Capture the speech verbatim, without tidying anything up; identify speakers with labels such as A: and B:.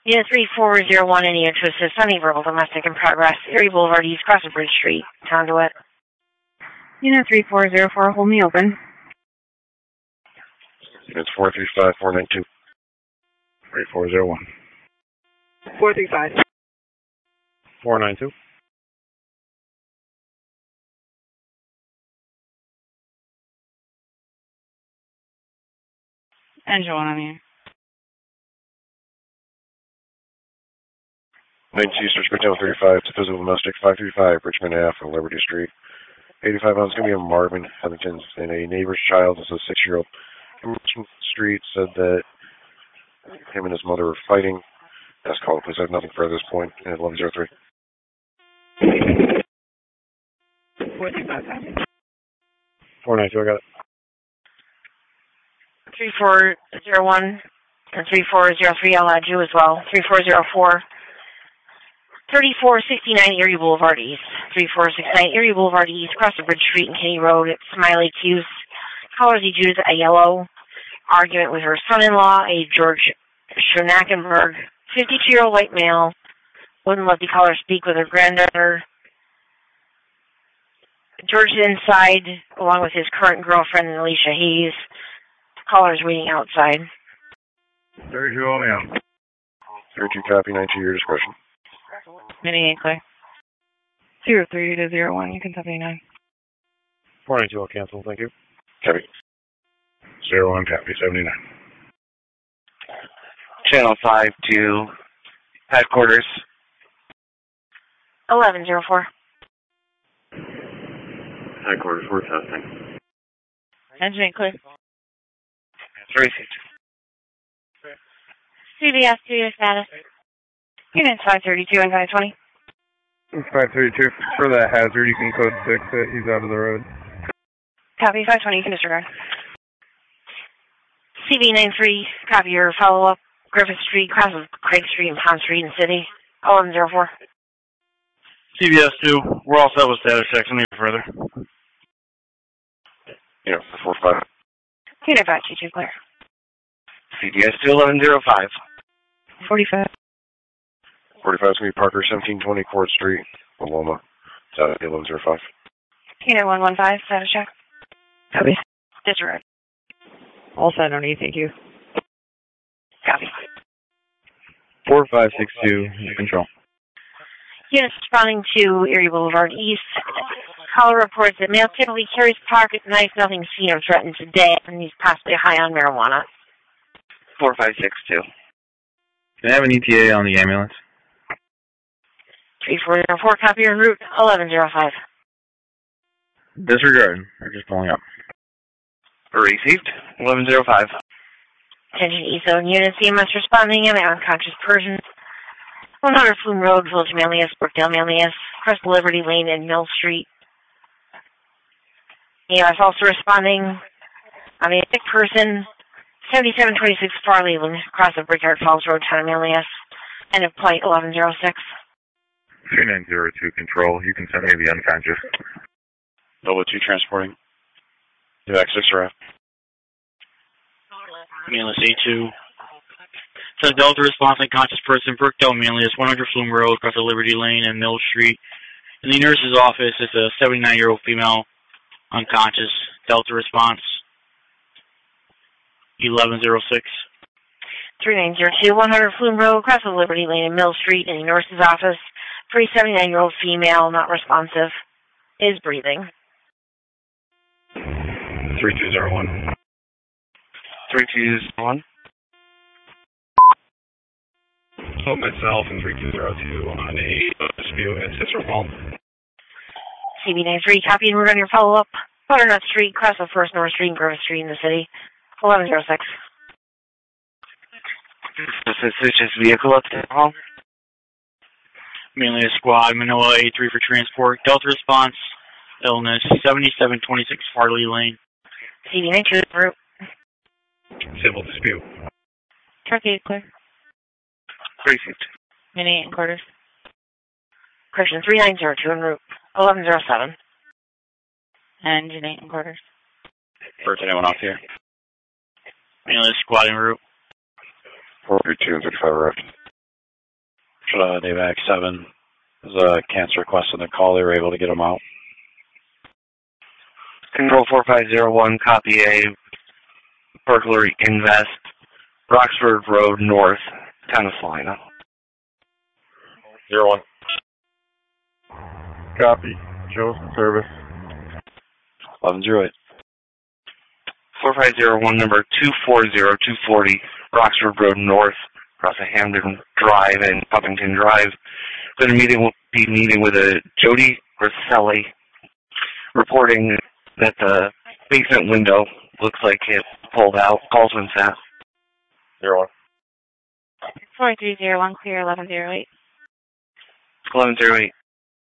A: Unit three four zero one, any interest is Sunny Verbal Domestic in progress. Erie Boulevard East, Crossing Bridge Street, Conduit.
B: Unit three four zero four, hold me open.
C: Units four three five, four nine two. three four zero one.
B: four three five.
C: four nine two.
B: Engine one on you.
C: nineteen Eastern Hotel thirty-five to Physical Domestic five three five, Richmond Ave on Liberty Street. eighty-five pounds going to be a Marvin Heathington, and a neighbor's child, this is a six-year-old, from Richmond Street, said that him and his mother were fighting. That's called, please. I have nothing further at this point. And eleven oh three.
B: four three five.
C: four nine two, I got it.
A: three four zero one and three four zero three, I'll add you as well. three four zero four. thirty-four sixty-nine Erie Boulevard East. thirty-four sixty-nine Erie Boulevard East, across the Bridge Street and Kinney Road at Smiley Cuse. Colors E. Judith a yellow. Argument with her son-in-law, a George Schonackenberg, fifty-two-year-old white male. Wouldn't let the caller speak with her granddaughter. George is inside, along with his current girlfriend, Alicia Hayes. Caller is waiting outside.
C: thirty-two, all me out. thirty-two copy, nineteen, your discretion.
B: Mini eight clear. Zero three to zero one, you can seventy-nine.
C: four nine two, I'll cancel, thank you. Copy. Zero one, copy, seventy-nine.
D: Channel five to headquarters.
A: eleven oh four.
C: Headquarters, we're testing.
B: Engine eight clear.
D: three fifty.
A: C B S two, status. Units five thirty-two and five twenty.
E: five thirty-two, for that hazard, you can code six it. He's out of the road.
A: Copy, five twenty, you can disregard. C B ninety-three, copy your follow-up. Griffith Street, cross of Craig Street and Pond Street in the city. eleven oh four.
F: C B S two, we're all set with status checks. Any further?
C: Yeah, four five.
A: Unit five two two, clear.
D: C B S two, eleven oh five.
B: forty-five.
C: forty-five is going to be Parker, seventeen twenty Court Street, Loma. It's out at eleven oh five.
A: Unit one one five, status check.
B: Copy.
A: Disregard.
B: All set on E, thank you.
A: Copy.
E: four five six two, control.
A: Units responding to Erie Boulevard East. Caller reports that male typically carries pocket knife, nothing seen or threatened today, and he's possibly high on marijuana.
D: four five six two.
E: Can I have an E T A on the ambulance?
A: three four zero four, copy your route, eleven oh five.
E: Disregard. We're just pulling up.
D: Received, eleven oh five.
A: Attention E S O unit, C M S responding, and unconscious person. one hundred Flume Road, Village Manlius, Brookdale Manlius, across Liberty Lane and Mill Street. E M S also responding on a sick person, seventy-seven twenty-six Farley, across the Brickyard Falls Road, Town of Manlius, end of plate eleven oh six.
C: three nine zero two, control. You can send me the unconscious. Double two transporting. Do X six or F.
F: Manlius A two. Says Delta response, unconscious person, Brookdale Manlius, one hundred Flume Road, across the Liberty Lane and Mill Street. In the nurse's office is a seventy-nine-year-old female, unconscious. Delta response, eleven oh six.
A: three nine zero two, one hundred Flume Road, across the Liberty Lane and Mill Street. In the nurse's office, for a seventy-nine-year-old female, not responsive, is breathing.
C: three two zero one.
D: three two zero one.
C: Hope myself and three two zero two on a dispute at Cicero Hall.
A: C B ninety-three, copy and we're on your follow-up. Butternut Street, cross of First North Street and Grove Street in the city. eleven oh six.
D: This is Such's vehicle up to the hall.
F: Manlius squad, Manoa A three for transport. Delta response, illness, seventy-seven twenty-six Farley Lane.
A: C B ninety-two, route.
C: Civil dispute.
B: Truck eight clear.
D: Received.
B: Mini eight quarters.
A: Christian three nine zero two en route. eleven oh seven.
B: Engine eight and quarters.
C: First, anyone off here?
F: Manlius squad en route.
C: four three two and thirty-five arrived.
G: uh, Navac seven. There's a cancer request on the call. They were able to get them out.
D: Control four five zero one, copy A. Burglary invest. Roxford Road North, Tennis Lina.
C: Zero one.
E: Copy. Joe, service.
G: eleven zero eight.
D: four five zero one, number two four zero two four zero, Roxford Road North, across a Hamden Drive and Puffington Drive. Going to meeting, be meeting with a Jody Griselli, reporting that the basement window looks like it pulled out. Calls when sent.
C: Zero one.
A: four three zero one, clear eleven zero eight.
D: eleven zero eight.